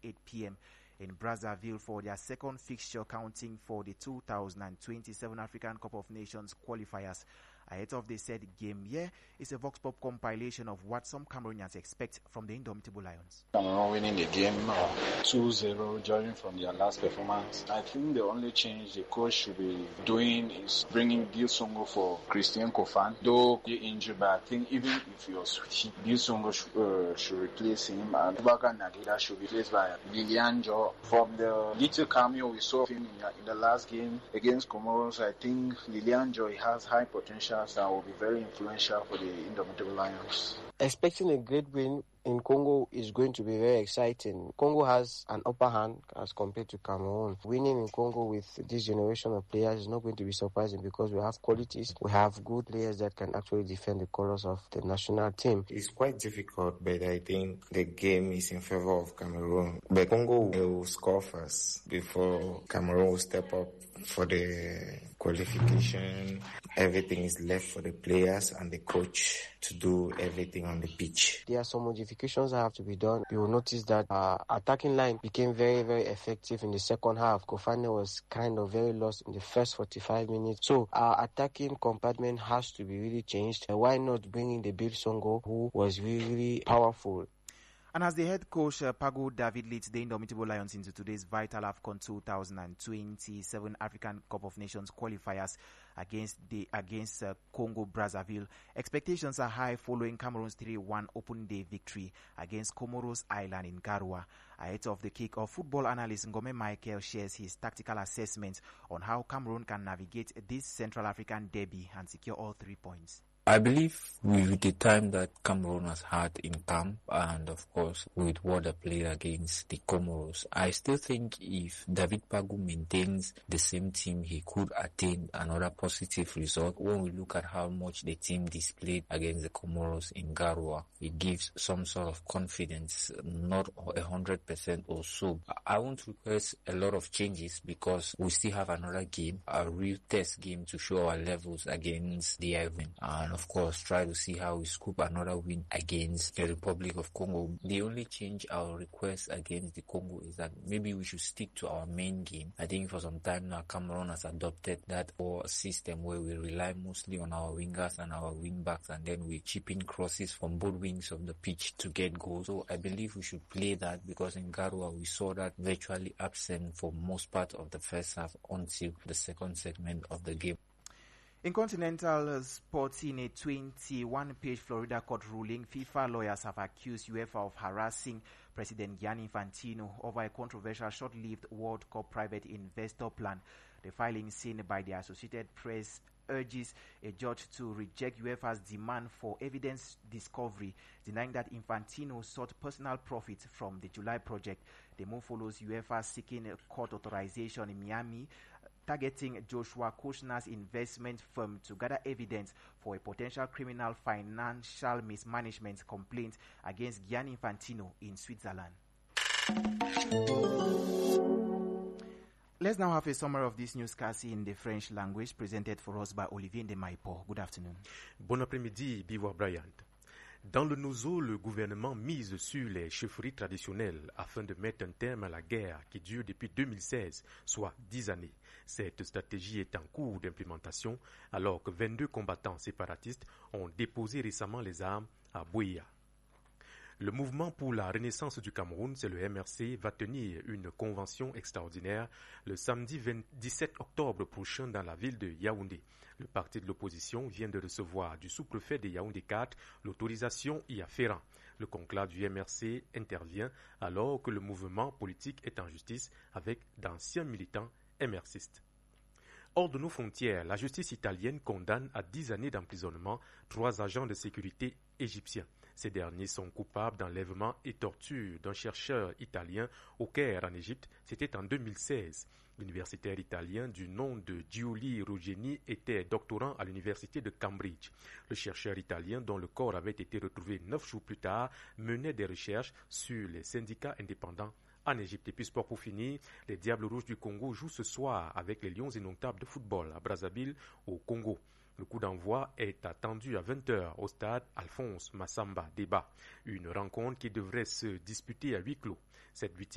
8 p.m. in Brazzaville for their second fixture counting for the 2027 African Cup of Nations qualifiers. Ahead of the said game, here is a Vox Pop compilation of what some Cameroonians expect from the Indomitable Lions. Cameroon winning the game 2-0, judging from their last performance. I think the only change the coach should be doing is bringing Bill Songo for Christian Kofan. Though he injured, but I think even if he was hit, Bill Songo should replace him, and Boubacar Nagida should be replaced by Lilian Jo. From the little cameo we saw of him in the last game against Comoros, I think Lilian Jo has high potential that will be very influential for the Indomitable Lions. Expecting a great win in Congo is going to be very exciting. Congo has an upper hand as compared to Cameroon. Winning in Congo with this generation of players is not going to be surprising because we have qualities. We have good players that can actually defend the colors of the national team. It's quite difficult, but I think the game is in favor of Cameroon. But Congo will score first before Cameroon will step up for the qualification. Everything is left for the players and the coach to do everything on the pitch. There are some modifications that have to be done. You will notice that attacking line became very, very effective in the second half. Kofane was kind of very lost in the first 45 minutes. So our attacking compartment has to be really changed. Why not bringing the Bill Songo, who was really powerful? And as the head coach, Pago David leads the Indomitable Lions into today's vital AFCON 2027 African Cup of Nations qualifiers against Congo Brazzaville. Expectations are high following Cameroon's 3-1 open day victory against Comoros Island in Garoua. Ahead of the kick-off, football analyst Ngome Michael shares his tactical assessment on how Cameroon can navigate this Central African derby and secure all 3 points. I believe with the time that Cameroon has had in camp and of course with what they played against the Comoros, I still think if David Pagu maintains the same team, he could attain another positive result. When we look at how much the team displayed against the Comoros in Garoua, it gives some sort of confidence, not 100% or so. I won't request a lot of changes because we still have another game, a real test game to show our levels against the Ivory. And of course, try to see how we scoop another win against the Republic of Congo. The only change I'll request against the Congo is that maybe we should stick to our main game. I think for some time now, Cameroon has adopted that system where we rely mostly on our wingers and our wing backs, and then we chip in crosses from both wings of the pitch to get goals. So I believe we should play that because in Garoua we saw that virtually absent for most part of the first half until the second segment of the game. In continental sports, in a 21-page Florida court ruling, FIFA lawyers have accused UEFA of harassing President Gianni Infantino over a controversial short-lived World Cup private investor plan. The filing seen by the Associated Press urges a judge to reject UEFA's demand for evidence discovery, denying that Infantino sought personal profit from the July project. The move follows UEFA seeking a court authorization in Miami, targeting Joshua Kushner's investment firm to gather evidence for a potential criminal financial mismanagement complaint against Gianni Infantino in Switzerland. Let's now have a summary of this newscast in the French language presented for us by Olivier Ndemaipo. Good afternoon. Bon après-midi, Biwa Bryant. Dans le Nozo, le gouvernement mise sur les chefferies traditionnelles afin de mettre un terme à la guerre qui dure depuis 2016, soit 10 années. Cette stratégie est en cours d'implémentation alors que 22 combattants séparatistes ont déposé récemment les armes à Bouéa. Le mouvement pour la renaissance du Cameroun, c'est le MRC, va tenir une convention extraordinaire le samedi 17 octobre prochain dans la ville de Yaoundé. Le parti de l'opposition vient de recevoir du sous-préfet de Yaoundé 4 l'autorisation y afférent. Le conclave du MRC intervient alors que le mouvement politique est en justice avec d'anciens militants MRCistes. Hors de nos frontières, la justice italienne condamne à 10 années d'emprisonnement 3 agents de sécurité égyptiens. Ces derniers sont coupables d'enlèvement et torture d'un chercheur italien au Caire en Égypte. C'était en 2016. L'universitaire italien du nom de Giulio Ruggeni était doctorant à l'université de Cambridge. Le chercheur italien, dont le corps avait été retrouvé 9 jours plus tard, menait des recherches sur les syndicats indépendants en Égypte. Et puis sport pour finir, les Diables Rouges du Congo jouent ce soir avec les Lions indomptables de football à Brazzaville au Congo. Le coup d'envoi est attendu à 20h au stade Alphonse Massamba Débat. Une rencontre qui devrait se disputer à huis clos. Cette